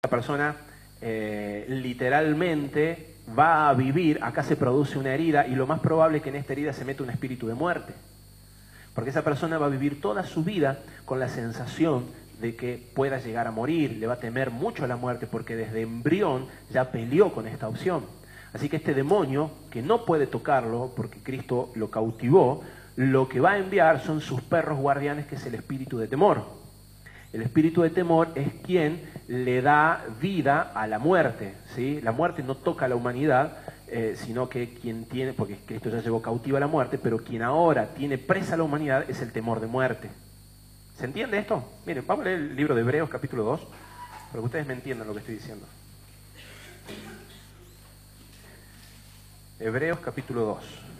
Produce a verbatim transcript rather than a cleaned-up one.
La persona eh, literalmente va a vivir, acá se produce una herida y lo más probable es que en esta herida se meta un espíritu de muerte. Porque esa persona va a vivir toda su vida con la sensación de que pueda llegar a morir, le va a temer mucho a la muerte porque desde embrión ya peleó con esta opción. Así que este demonio, que no puede tocarlo porque Cristo lo cautivó, lo que va a enviar son sus perros guardianes, que es el espíritu de temor. El espíritu de temor es quien le da vida a la muerte, ¿sí? La muerte no toca a la humanidad, eh, sino que quien tiene, porque Cristo ya llevó cautiva a la muerte, pero quien ahora tiene presa a la humanidad es el temor de muerte. ¿Se entiende esto? Miren, vamos a leer el libro de Hebreos capítulo dos, para que ustedes me entiendan lo que estoy diciendo. Hebreos capítulo dos.